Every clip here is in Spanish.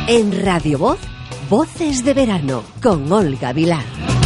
En Radio Voz, Voces de Verano, con Olga Vilar.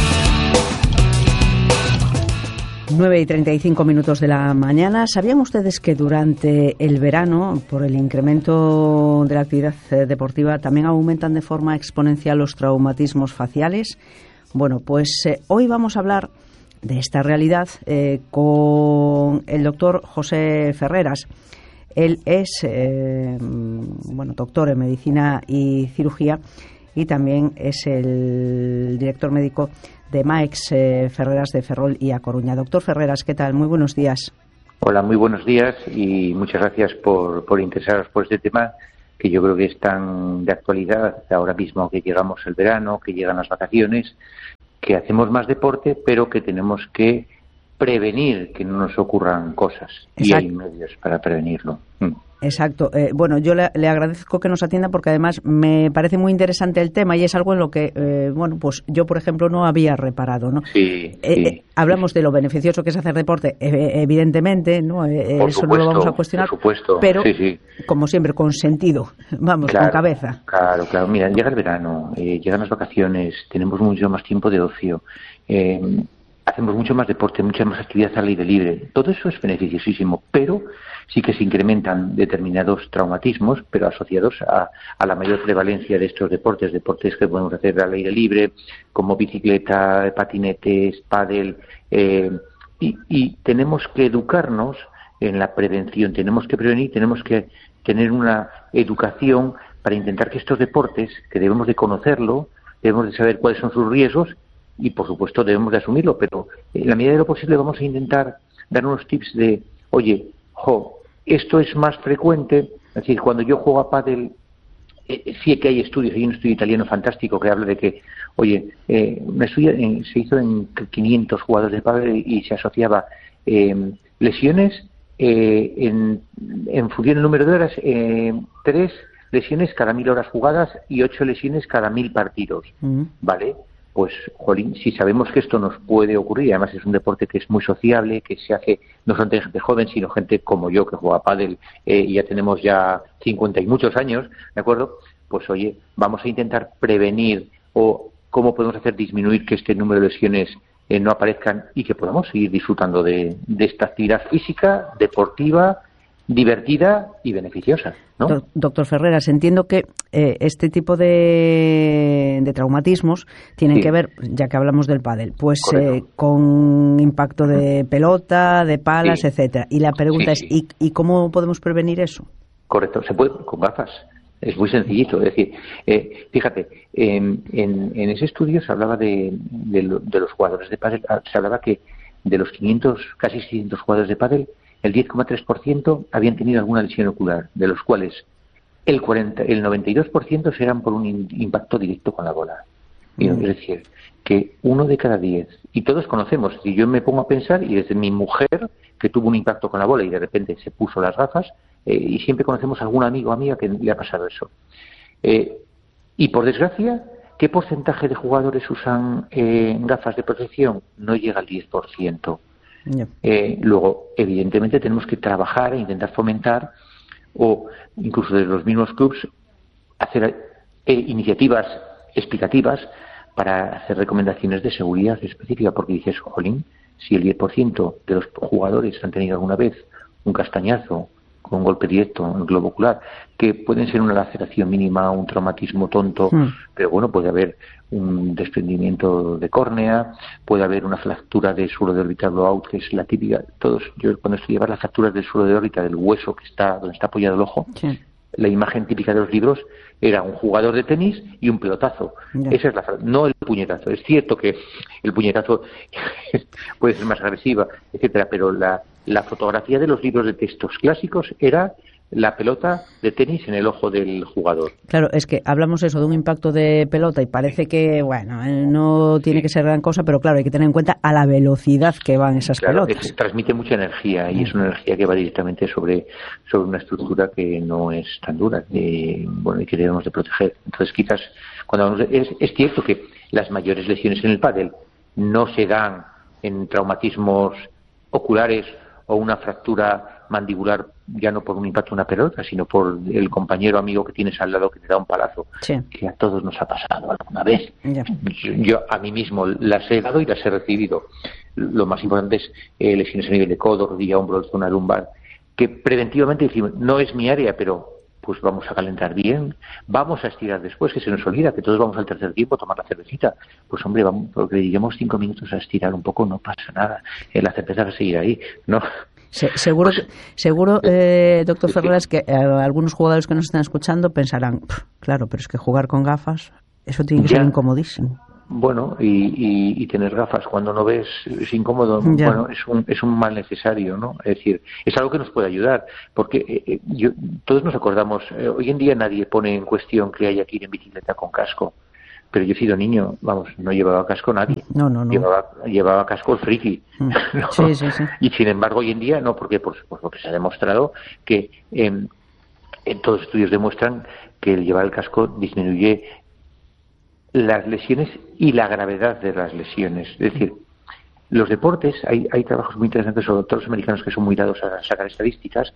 9:35 de la mañana. ¿Sabían ustedes que durante el verano, por el incremento de la actividad deportiva, también aumentan de forma exponencial los traumatismos faciales? Bueno, pues hoy vamos a hablar de esta realidad con el doctor José Ferreras. Él es doctor en medicina y cirugía y también es el director médico de Maex Ferreras de Ferrol y A Coruña. Doctor Ferreras, ¿qué tal? Muy buenos días. Hola, muy buenos días y muchas gracias por interesaros por este tema que yo creo que es tan de actualidad ahora mismo que llegamos el verano, que llegan las vacaciones, que hacemos más deporte, pero que tenemos que prevenir que no nos ocurran cosas. Exacto. Y hay medios para prevenirlo. Exacto. Yo le agradezco que nos atienda porque además me parece muy interesante el tema y es algo en lo que, yo, por ejemplo, no había reparado, ¿no? Sí. Hablamos de lo beneficioso que es hacer deporte, evidentemente, ¿no? Eso no lo vamos a cuestionar, por supuesto. Pero, como siempre, con sentido, con cabeza. Claro. Mira, llega el verano, llegan las vacaciones, tenemos mucho más tiempo de ocio, hacemos mucho más deporte, mucha más actividad al aire libre. Todo eso es beneficiosísimo, pero sí que se incrementan determinados traumatismos, pero asociados a la mayor prevalencia de estos deportes que podemos hacer al aire libre, como bicicleta, patinetes, pádel, y tenemos que educarnos en la prevención, tenemos que prevenir, tenemos que tener una educación para intentar que estos deportes, que debemos de conocerlo, debemos de saber cuáles son sus riesgos, y por supuesto debemos de asumirlo, pero en la medida de lo posible vamos a intentar dar unos tips de, esto es más frecuente, es decir, cuando yo juego a pádel, sí que hay estudios, hay un estudio italiano fantástico que habla de que, un estudio se hizo en 500 jugadores de pádel y se asociaba lesiones en función del número de horas, 3 lesiones cada 1000 horas jugadas y 8 lesiones cada 1000 partidos, ¿vale? Pues, si sabemos que esto nos puede ocurrir, y además es un deporte que es muy sociable, que se hace no solamente de gente joven, sino gente como yo que juega a pádel y ya tenemos 50 y muchos años, ¿de acuerdo? Pues, vamos a intentar prevenir o cómo podemos hacer disminuir que este número de lesiones no aparezcan y que podamos seguir disfrutando de esta actividad física, deportiva, divertida y beneficiosa, ¿no? Doctor Ferreras, entiendo que este tipo de traumatismos tienen que ver, ya que hablamos del pádel, con impacto de pelota, de palas, etcétera. Y la pregunta es, ¿y cómo podemos prevenir eso? Correcto, se puede con gafas. Es muy sencillito, es decir, fíjate, en ese estudio se hablaba de los jugadores de pádel, se hablaba que de los 500, casi 600 jugadores de pádel, el 10,3% habían tenido alguna lesión ocular, de los cuales el 92% serán por un impacto directo con la bola. Es decir, que 1 de cada 10, y todos conocemos, si yo me pongo a pensar, y desde mi mujer, que tuvo un impacto con la bola y de repente se puso las gafas, y siempre conocemos a algún amigo o amiga que le ha pasado eso. Y por desgracia, ¿qué porcentaje de jugadores usan gafas de protección? No llega al 10%. Luego, evidentemente, tenemos que trabajar e intentar fomentar, o incluso desde los mismos clubs, hacer iniciativas explicativas para hacer recomendaciones de seguridad específica, porque dices, si el 10% de los jugadores han tenido alguna vez un castañazo con un golpe directo en el globo ocular, que pueden ser una laceración mínima, un traumatismo tonto, pero puede haber un desprendimiento de córnea, puede haber una fractura de suelo de órbita blowout, que es la típica. Yo cuando estudiaba las fracturas del suelo de órbita del hueso que está donde está apoyado el ojo, la imagen típica de los libros era un jugador de tenis y un pelotazo. Esa es no el puñetazo. Es cierto que el puñetazo puede ser más agresiva, etcétera, pero la fotografía de los libros de textos clásicos era la pelota de tenis en el ojo del jugador. Claro, es que hablamos eso de un impacto de pelota y parece que, no tiene que ser gran cosa, pero claro, hay que tener en cuenta a la velocidad que van esas pelotas. Transmite mucha energía y es una energía que va directamente sobre una estructura que no es tan dura y que debemos de proteger. Entonces, quizás, cuando hablamos es cierto que las mayores lesiones en el pádel no se dan en traumatismos oculares o una fractura mandibular, ya no por un impacto de una pelota, sino por el compañero amigo que tienes al lado que te da un palazo, que a todos nos ha pasado alguna vez. Yo a mí mismo las he dado y las he recibido. Lo más importante es lesiones a nivel de codo, rodilla, hombro, zona lumbar, que preventivamente decimos, no es mi área, pero pues vamos a calentar bien, vamos a estirar después, que se nos olvida que todos vamos al tercer tiempo a tomar la cervecita. Pues hombre, vamos, porque lleguemos 5 minutos a estirar un poco, no pasa nada, la cerveza va a seguir ahí, ¿no? Seguro, doctor Ferreras, que algunos jugadores que nos están escuchando pensarán, claro, pero es que jugar con gafas, eso tiene que ser incomodísimo. Bueno, y tener gafas cuando no ves es incómodo. Bueno, es un mal necesario, ¿no? Es decir, es algo que nos puede ayudar, porque todos nos acordamos, hoy en día nadie pone en cuestión que haya que ir en bicicleta con casco, pero yo he sido niño, vamos, no llevaba casco nadie. No. Llevaba casco el friki. ¿No? Sí. Y sin embargo hoy en día no, porque porque se ha demostrado que en todos los estudios demuestran que el llevar el casco disminuye las lesiones y la gravedad de las lesiones. Es decir, los deportes, hay trabajos muy interesantes sobre todos los americanos que son muy dados a sacar estadísticas.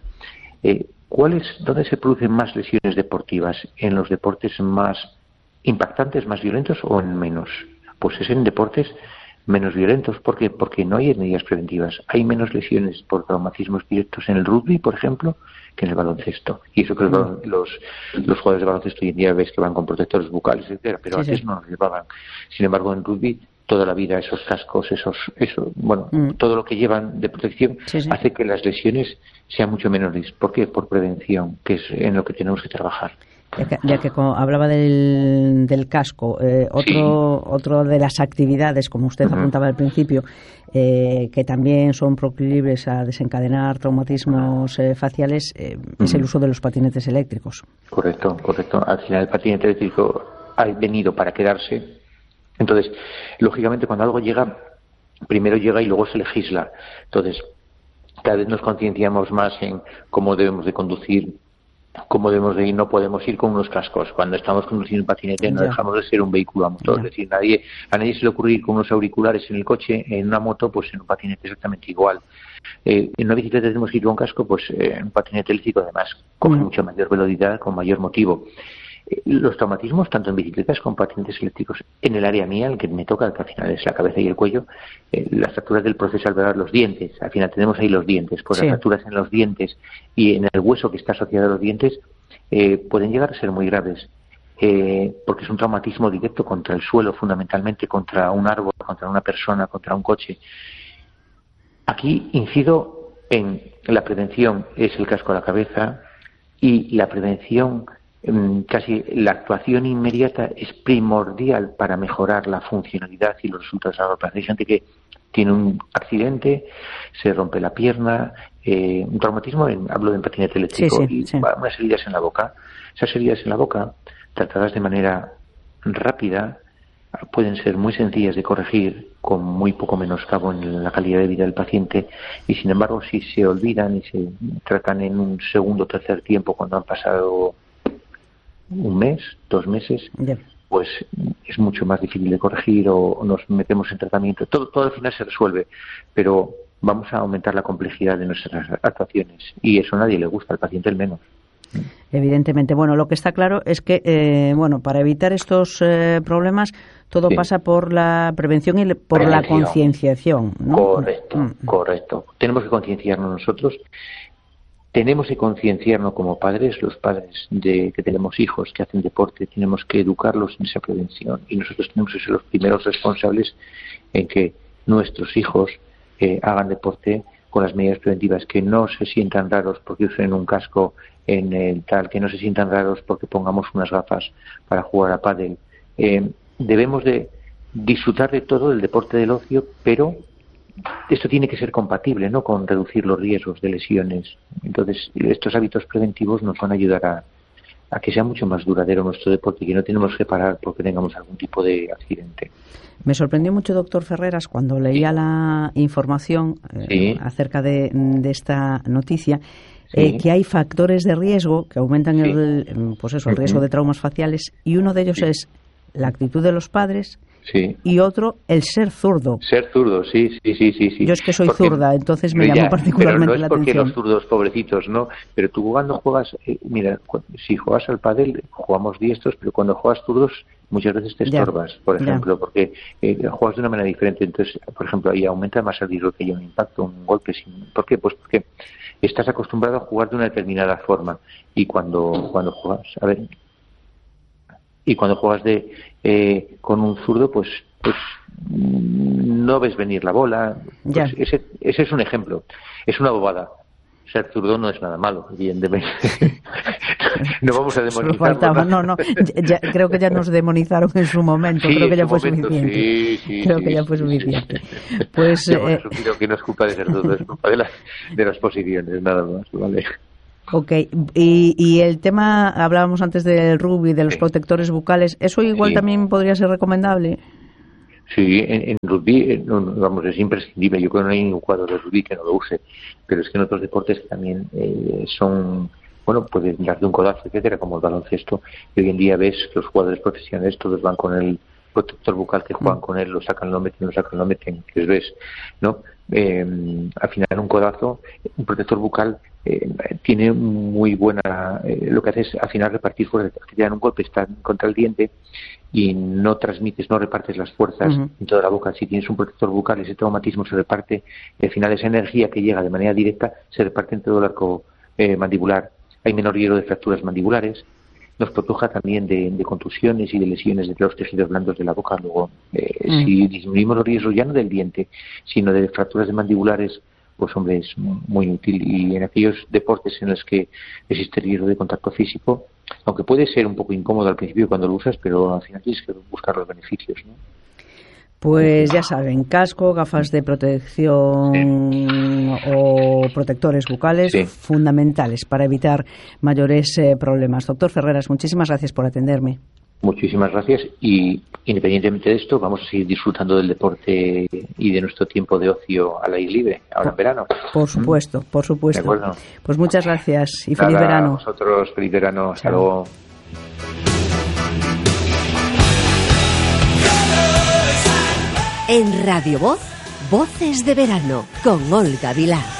¿Dónde se producen más lesiones deportivas? ¿En los deportes más impactantes, más violentos o en menos? Pues es en deportes menos violentos. ¿Por qué? Porque no hay medidas preventivas. Hay menos lesiones por traumatismos directos en el rugby, por ejemplo, que en el baloncesto. Y eso que los jugadores de baloncesto hoy en día ves que van con protectores bucales, etcétera, pero antes no los llevaban. Sin embargo, en rugby toda la vida esos cascos, todo lo que llevan de protección hace que las lesiones sean mucho menores. ¿Por qué? Por prevención, que es en lo que tenemos que trabajar. Ya que hablaba del casco, otro de las actividades, como usted apuntaba al principio, que también son proclives a desencadenar traumatismos faciales, es el uso de los patinetes eléctricos. Correcto. Al final el patinete eléctrico ha venido para quedarse. Entonces, lógicamente, cuando algo llega, primero llega y luego se legisla. Entonces, cada vez nos concienciamos más en cómo debemos de conducir, cómo debemos de ir. No podemos ir con unos cascos. Cuando estamos conduciendo un patinete no dejamos de ser un vehículo a motor. Es decir, a nadie se le ocurre ir con unos auriculares en el coche, en una moto, pues en un patinete exactamente igual. En una bicicleta tenemos que ir con casco, pues en un patinete eléctrico además con mucha mayor velocidad, con mayor motivo. Los traumatismos, tanto en bicicletas como en patinetes eléctricos, en el área mía, el que me toca, que al final es la cabeza y el cuello, las fracturas del proceso alveolar, los dientes, al final tenemos ahí los dientes, pues las fracturas en los dientes y en el hueso que está asociado a los dientes pueden llegar a ser muy graves, porque es un traumatismo directo contra el suelo, fundamentalmente contra un árbol, contra una persona, contra un coche. Aquí incido en la prevención, es el casco a la cabeza, y la prevención, casi la actuación inmediata es primordial para mejorar la funcionalidad y los resultados a largo plazo. Hay gente que tiene un accidente, se rompe la pierna, un traumatismo, hablo de patinete eléctrico, y unas heridas en la boca. Esas heridas en la boca, tratadas de manera rápida, pueden ser muy sencillas de corregir, con muy poco menoscabo en la calidad de vida del paciente, y sin embargo, si se olvidan y se tratan en un segundo o tercer tiempo, cuando han pasado un mes, 2 meses, pues es mucho más difícil de corregir o nos metemos en tratamiento. Todo al final se resuelve, pero vamos a aumentar la complejidad de nuestras actuaciones y eso a nadie le gusta, al paciente el menos. Evidentemente. Bueno, lo que está claro es que, para evitar estos problemas, todo pasa por la prevención y por la concienciación, ¿no? Correcto. Tenemos que concienciarnos nosotros. Tenemos que concienciarnos como padres, los padres que tenemos hijos que hacen deporte, tenemos que educarlos en esa prevención y nosotros tenemos que ser los primeros responsables en que nuestros hijos hagan deporte con las medidas preventivas, que no se sientan raros porque usen un casco en el tal, que no se sientan raros porque pongamos unas gafas para jugar a pádel. Debemos de disfrutar de todo el deporte del ocio, pero esto tiene que ser compatible, ¿no?, con reducir los riesgos de lesiones. Entonces, estos hábitos preventivos nos van a ayudar a que sea mucho más duradero nuestro deporte y que no tenemos que parar porque tengamos algún tipo de accidente. Me sorprendió mucho, doctor Ferreras, cuando leía la información acerca de esta noticia, que hay factores de riesgo que aumentan el riesgo de traumas faciales, y uno de ellos es la actitud de los padres Sí. Y otro, el ser zurdo. Ser zurdo, sí. Yo es que soy zurda, entonces me llamó particularmente la atención. Pero no es porque los zurdos pobrecitos, ¿no? Pero tú cuando juegas, mira, si juegas al pádel, jugamos diestros, pero cuando juegas zurdos, muchas veces te estorbas, por ejemplo, porque juegas de una manera diferente. Entonces, por ejemplo, ahí aumenta más el riesgo que haya un impacto, un golpe. ¿Por qué? Pues porque estás acostumbrado a jugar de una determinada forma. Y cuando juegas, cuando juegas con un zurdo, pues no ves venir la bola. Pues ese es un ejemplo. Es una bobada. Ser zurdo no es nada malo, evidentemente. No vamos a demonizarlo. No. Creo que ya nos demonizaron en su momento. Sí, creo que ya fue suficiente. Creo que ya fue suficiente. Pues creo que no es culpa de ser zurdo, es culpa de las posiciones, nada más, ¿vale? Ok, y el tema, hablábamos antes del rugby, de los protectores bucales, ¿eso igual también podría ser recomendable? Sí, en rugby, vamos, es imprescindible. Yo creo que no hay ningún jugador de rugby que no lo use, pero es que en otros deportes que también son, pueden darte un codazo, etcétera, como el baloncesto, y hoy en día ves que los jugadores profesionales todos van con el protector bucal, que juegan con él, lo sacan, lo meten, que ves, ¿no? Al final un codazo, un protector bucal tiene muy buena, lo que hace es al final repartir fuerzas. Te dan un golpe, está contra el diente y no repartes las fuerzas en toda la boca. Si tienes un protector bucal, ese traumatismo se reparte y al final esa energía que llega de manera directa se reparte en todo el arco mandibular. Hay menor riesgo de fracturas mandibulares. Nos proteja también de contusiones y de lesiones de los tejidos blandos de la boca. Luego, si disminuimos los riesgos ya no del diente, sino de fracturas de mandibulares, pues hombre, es muy útil. Y en aquellos deportes en los que existe riesgo de contacto físico, aunque puede ser un poco incómodo al principio cuando lo usas, pero al final tienes que buscar los beneficios, ¿no? Pues ya saben, casco, gafas de protección o protectores bucales fundamentales para evitar mayores problemas. Doctor Ferreras, muchísimas gracias por atenderme. Muchísimas gracias, y independientemente de esto vamos a seguir disfrutando del deporte y de nuestro tiempo de ocio al aire libre, ahora en verano. Por supuesto. De acuerdo. Pues muchas gracias y feliz verano. A vosotros, feliz verano. Hasta luego. En Radio Voz, Voces de Verano, con Olga Vilá.